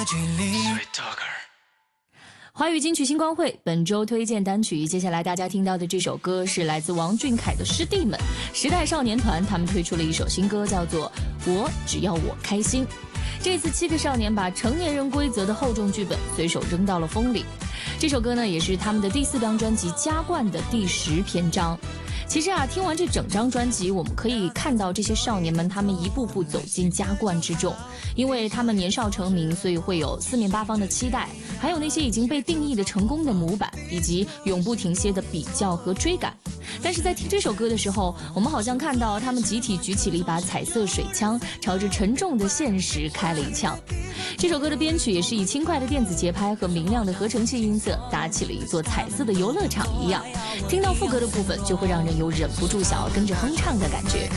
距离。 华语金曲星光会本周推荐单曲，接下来大家听到的这首歌是来自王俊凯的师弟们时代少年团，他们推出了一首新歌，叫做《我只要我开心》。这次7个少年把成年人规则的厚重剧本随手扔到了风里。这首歌呢，也是他们的第4张专辑《加冠》的第10篇章。其实啊，听完这整张专辑，我们可以看到这些少年们他们一步步走进加冠之中，因为他们年少成名，所以会有四面八方的期待，还有那些已经被定义的成功的模板，以及永不停歇的比较和追赶。但是在听这首歌的时候，我们好像看到他们集体举起了一把彩色水枪，朝着沉重的现实开了一枪。这首歌的编曲也是以轻快的电子节拍和明亮的合成器音色搭起了一座彩色的游乐场一样，听到副歌的部分就会让人有忍不住想要跟着哼唱的感觉。